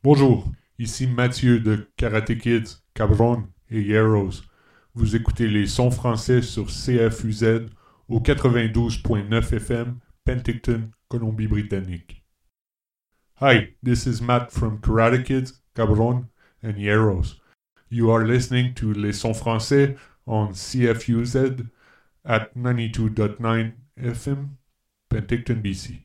Bonjour, ici Mathieu de Karate Kids, Cabron et Heroes. Vous écoutez les sons français sur CFUZ au 92.9 FM, Penticton, Colombie-Britannique. Hi, this is Matt from Karate Kids, Cabron and Heroes. You are listening to Les Sons Français on CFUZ at 92.9 FM, Penticton, BC.